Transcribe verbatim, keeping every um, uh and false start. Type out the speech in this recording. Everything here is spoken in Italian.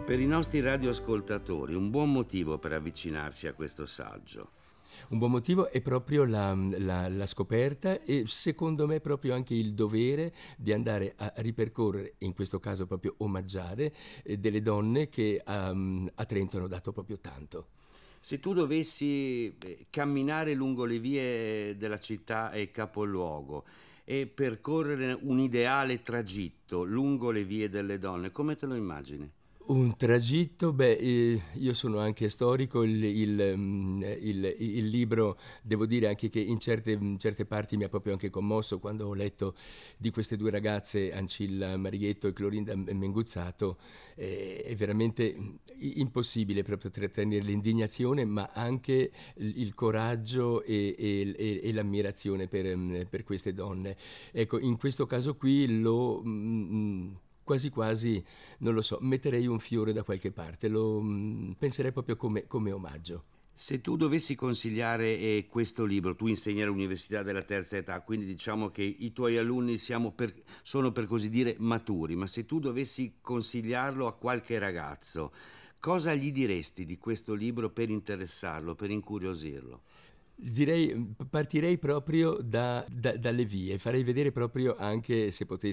Per i nostri radioascoltatori, un buon motivo per avvicinarsi a questo saggio. Un buon motivo è proprio la, la, la scoperta e secondo me proprio anche il dovere di andare a ripercorrere, in questo caso proprio omaggiare, eh, delle donne che um, a Trento hanno dato proprio tanto. Se tu dovessi camminare lungo le vie della città e capoluogo e percorrere un ideale tragitto lungo le vie delle donne, come te lo immagini? Un tragitto, beh, eh, io sono anche storico, il, il, mm, il, il libro, devo dire anche che in certe, in certe parti mi ha proprio anche commosso quando ho letto di queste due ragazze, Ancilla Marighetto e Clorinda Menguzzato. Eh, è veramente impossibile proprio trattenere l'indignazione, ma anche il, il coraggio e, e, e, e l'ammirazione per, per queste donne. Ecco, in questo caso qui lo... Mm, quasi quasi, non lo so, metterei un fiore da qualche parte, lo mh, penserei proprio come, come omaggio. Se tu dovessi consigliare eh, questo libro, tu insegni all'Università della Terza Età, quindi diciamo che i tuoi alunni siamo per, sono per così dire maturi, ma se tu dovessi consigliarlo a qualche ragazzo, cosa gli diresti di questo libro per interessarlo, per incuriosirlo? Direi, partirei proprio da, da, dalle vie, farei vedere proprio anche, se potessi,